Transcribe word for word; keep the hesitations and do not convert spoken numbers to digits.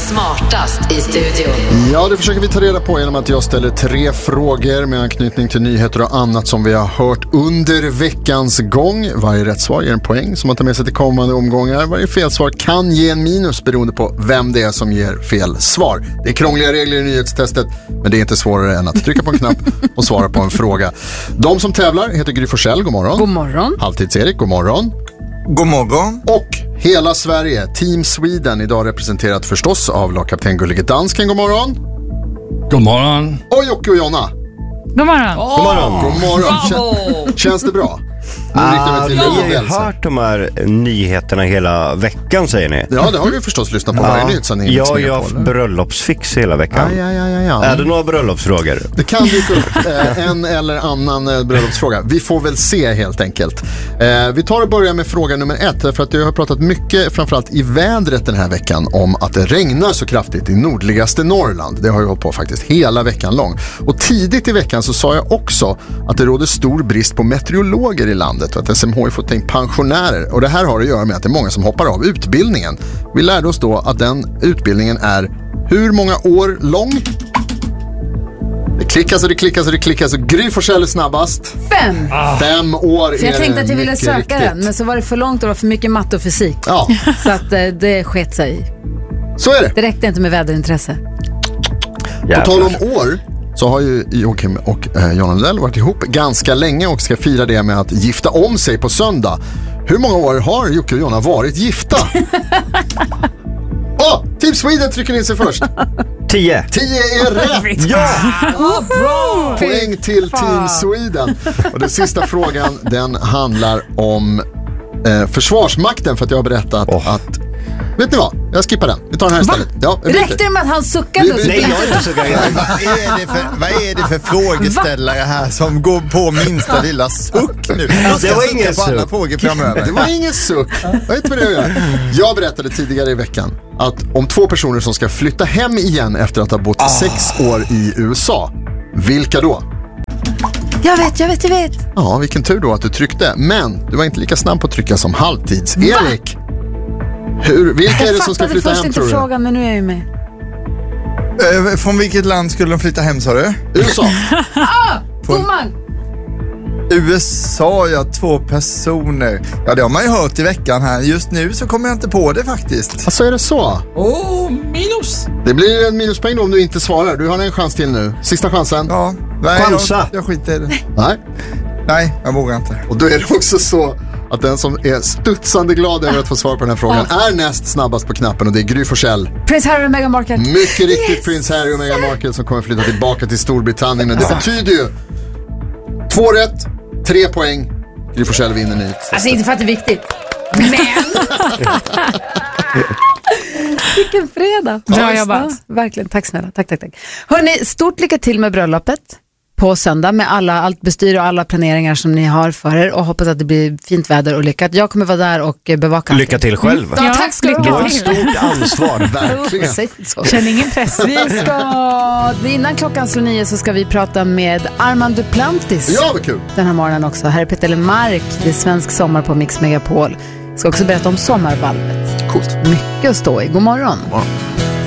smartast i studion. Ja, det försöker vi ta reda på genom att jag ställer tre frågor med anknytning till nyheter och annat som vi har hört under veckans gång. Varje rätt svar ger en poäng som man tar med sig till kommande omgångar. Varje felsvar kan ge en minus beroende på vem det är som ger fel svar. Det är krångliga regler i nyhetstestet, men det är inte svårare än att trycka på en knapp och svara på en fråga. De som tävlar heter Gry Forssell, god morgon. God morgon. Halvtids-Erik, god morgon. God morgon. Och hela Sverige, Team Sweden, idag representerat förstås av lagkapten Gullige Dansken, god morgon. God morgon. Och Jocke och Jonna. God morgon. Oh. God morgon. God morgon. Kän- känns det bra? Ah, vi har ju hört de här nyheterna hela veckan, säger ni. Ja, det har vi förstås lyssnat på. Varje nyhetssändning. Ja, jag har haft bröllopsfix hela veckan. Ja, ja, ja, ja. Är det några bröllopsfrågor? Det kan dyka upp eh, en eller annan eh, bröllopsfråga. Vi får väl se helt enkelt. Eh, vi tar och börjar med fråga nummer ett. För att jag har pratat mycket, framförallt i vädret den här veckan, om att det regnar så kraftigt i nordligaste Norrland. Det har jag hållit på faktiskt hela veckan lång. Och tidigt i veckan så sa jag också att det råder stor brist på meteorologer i landet och att S M H I fått tänkt pensionärer. Och det här har att göra med att det är många som hoppar av utbildningen. Vi lärde oss då att den utbildningen är hur många år lång? Det klickas och det klickas och det klickas och Gry Forssell är snabbast. Fem. Ah. Fem år. För jag är tänkte att jag ville söka riktigt. den, men så var det för långt och det var för mycket matte och fysik. Ja. Så att eh, det sket sig. Så är det. Det räckte inte med väderintresse. På tal om år så har ju Joakim och eh, Jonna Lundell varit ihop ganska länge och ska fira det med att gifta om sig på söndag. Hur många år har Jocke och Jonna varit gifta? Åh, oh, Team Sweden trycker in sig först. Tio. Tio är rätt. Ja! Oh, bra. Poäng till Team Sweden. Och den sista frågan, den handlar om eh, Försvarsmakten, för att jag har berättat oh. att... Vet ni vad? Jag skippar den. Vi tar den här istället. Ja, räckte det med att han suckade? Vi, vi, Nej, jag är inte suckad. Vad är det för, vad är det för frågeställare här som går på minsta lilla suck nu? Jag ska Det var sucka ingen på alla suck. frågor framöver. Det var ingen suck. Jag vet vad det gör. Jag berättade tidigare i veckan att om två personer som ska flytta hem igen efter att ha bott Ah. sex år i U S A. Vilka då? Jag vet, jag vet, jag vet. Ja, vilken tur då att du tryckte. Men du var inte lika snabb på att trycka som Halvtids-Erik. Hur, vilka är det som ska flytta hem, tror du? Jag fattade först inte frågan, men nu är jag ju med. Eh, Från vilket land skulle de flytta hem, sa du? U S A. Ah, gumman! U S A, ja, två personer. Ja, det har man ju hört i veckan här. Just nu så kommer jag inte på det faktiskt. Alltså är det så? Åh, oh, minus. Det blir en minuspoäng då om du inte svarar. Du har en chans till nu. Sista chansen. Ja, nej, Chansa. jag, jag skiter i det. Nej. Nej, jag vågar inte. Och då är det också så att den som är studsande glad över att få svar på den här frågan är näst snabbast på knappen, och det är Gry Forssell. Prins Harry och Meghan Markle. Mycket riktigt, Yes. Prins Harry och Meghan Markle som kommer flytta tillbaka till Storbritannien. Och det betyder ju två rätt, tre poäng. Gry Forssell vinner ny. Alltså inte för att det är viktigt. Men... Vilken fredag. Bra jobbat. Ja, verkligen, tack snälla. Tack, tack, tack. Hörrni, stort lycka till med bröllopet på söndag med alla, allt bestyr och alla planeringar som ni har för er, och hoppas att det blir fint väder och lyckat. Jag kommer vara där och bevaka. Lycka till själv. Ja, tack ska du Du har ha. ett stort ansvar. Verkligen. Känn ingen press. Vi ska, innan klockan slår nio så ska vi prata med Armand Duplantis. Ja, vad kul. Den här morgonen också. Här är Peter Lemark. Det är svensk sommar på Mix Megapol. Ska också berätta om sommarvalvet. Coolt. Mycket att stå i. God morgon. Ja.